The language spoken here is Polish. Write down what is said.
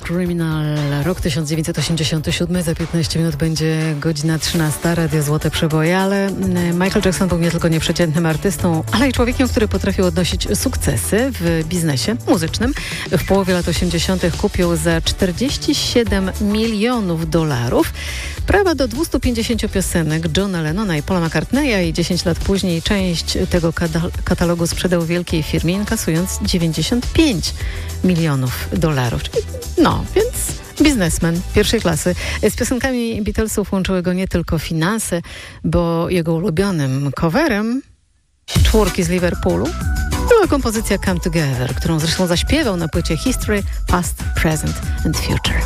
Criminal, rok 1987, za 15 minut będzie godzina 13, Radio Złote Przeboje, ale Michael Jackson był nie tylko nieprzeciętnym artystą, ale i człowiekiem, który potrafił odnosić sukcesy w biznesie muzycznym. W połowie lat 80. kupił za $47 milionów prawa do 250 piosenek Johna Lennona i Paula McCartneya i 10 lat później część tego katalogu sprzedał wielkiej firmie, inkasując $95 milionów. Więc biznesmen pierwszej klasy. Z piosenkami Beatlesów łączyły go nie tylko finanse, bo jego ulubionym coverem czwórki z Liverpoolu była kompozycja Come Together, którą zresztą zaśpiewał na płycie History, Past, Present and Future.